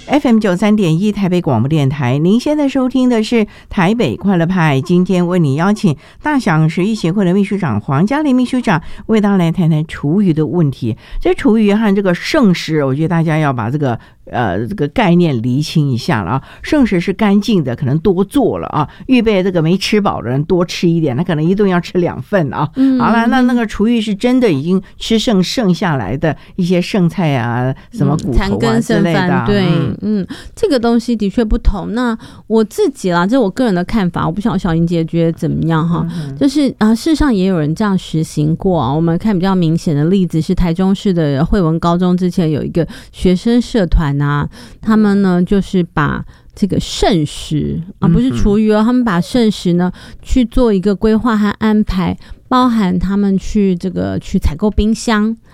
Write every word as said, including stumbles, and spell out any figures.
F M 九三点一台北广播电台，您现在收听的是台北快乐派。今天为你邀请大享食育协会的秘书长黄嘉玲秘书长，为大家来谈谈厨余的问题。这厨余和这个剩食，我觉得大家要把这个呃这个概念厘清一下了啊。剩食是干净的，可能多做了啊，预备这个没吃饱的人多吃一点，他可能一顿要吃两份啊。嗯、好了，那那个厨余是真的已经吃剩剩下来的一些剩菜啊，什么骨头啊之类的、啊， 对。嗯嗯，这个东西的确不同。那我自己啦，这是我个人的看法，我不晓得小英姐觉得怎么样哈。嗯、就是啊，事实上也有人这样实行过啊。我们看比较明显的例子是台中市的惠文高中之前有一个学生社团啊，他们呢就是把这个剩食啊，不是厨余哦，他们把剩食呢去做一个规划和安排，包含他们去这个去采购冰箱